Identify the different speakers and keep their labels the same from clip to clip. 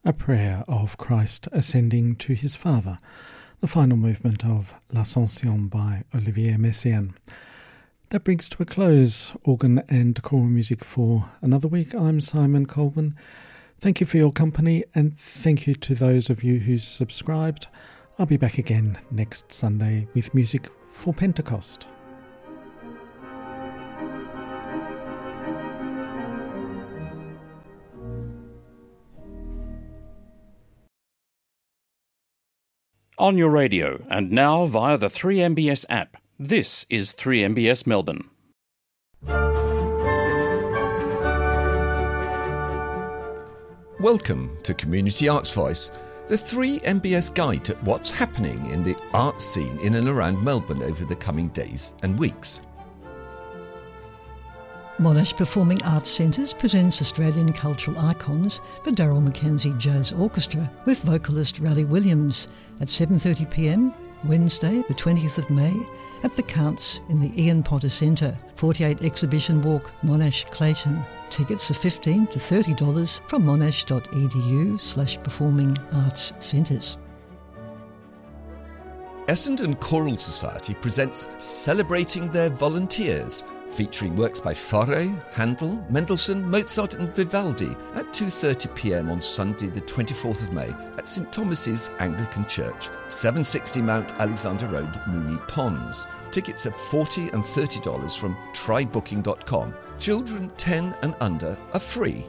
Speaker 1: a prayer of Christ ascending to his Father, the final movement of L'Ascension by Olivier Messiaen. That brings to a close organ and choral music for another week. I'm Simon Colvin. Thank you for your company, and thank you to those of you who subscribed. I'll be back again next Sunday with music for Pentecost.
Speaker 2: On your radio and now via the 3MBS app. This is 3MBS Melbourne.
Speaker 3: Welcome to Community Arts Voice, the 3MBS guide to what's happening in the arts scene in and around Melbourne over the coming days and weeks.
Speaker 4: Monash Performing Arts Centres presents Australian cultural icons for Daryl Mackenzie Jazz Orchestra with vocalist Raleigh Williams at 7:30pm, Wednesday the 20th of May at the Counts in the Ian Potter Centre, 48 Exhibition Walk, Monash, Clayton. Tickets are $15 to $30 from monash.edu/performing arts centres. Essendon Choral Society presents Celebrating Their Volunteers, featuring works by Fauré, Handel, Mendelssohn, Mozart and Vivaldi at 2:30pm on Sunday the 24th of May at St Thomas's Anglican Church, 760 Mount Alexander Road, Moonee Ponds. Tickets are $40 and $30 from trybooking.com. Children 10 and under are free.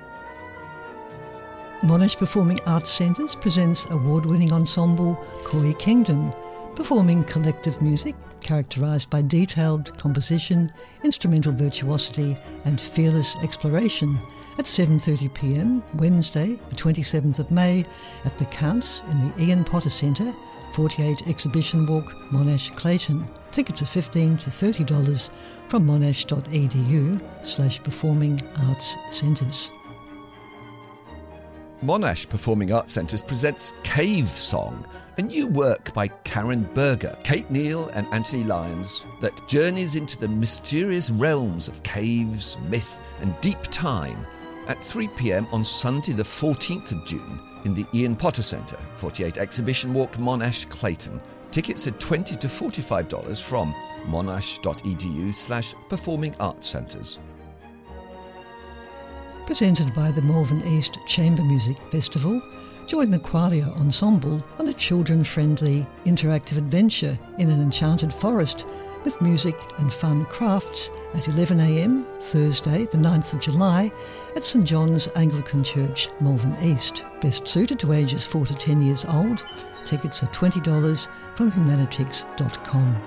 Speaker 4: Monash Performing Arts Centres presents award-winning ensemble Koi Kingdom, performing collective music characterised by detailed composition, instrumental virtuosity and fearless exploration at 7:30pm, Wednesday the 27th of May at the Counts in the Ian Potter Centre, 48 Exhibition Walk, Monash, Clayton. Tickets are $15 to $30 from monash.edu/performing arts centres. Monash Performing Arts Centres presents Cave Song, a new work by Karen Berger, Kate Neal and Anthony Lyons that journeys into the mysterious realms of caves, myth and deep time at 3pm on Sunday the 14th of June in the Ian Potter Centre, 48 Exhibition Walk, Monash, Clayton. Tickets are $20 to $45 from monash.edu/performing arts centres. Presented by the Malvern East Chamber Music Festival, join the Qualia Ensemble on a children-friendly interactive adventure in an enchanted forest with music and fun crafts at 11am, Thursday the 9th of July at St John's Anglican Church, Malvern East. Best suited to ages 4 to 10 years old. Tickets are $20 from humanitix.com.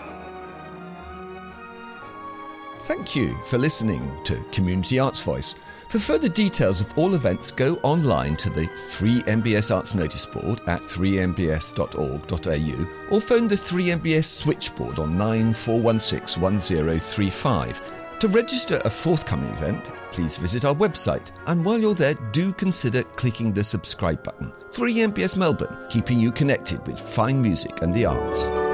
Speaker 4: Thank you for listening to Community Arts Voice. For further details of all events, go online to the 3MBS Arts Notice Board at 3mbs.org.au or phone the 3MBS switchboard on 9416 1035. To register a forthcoming event, please visit our website, and while you're there, do consider clicking the subscribe button. 3MBS Melbourne, keeping you connected with fine music and the arts.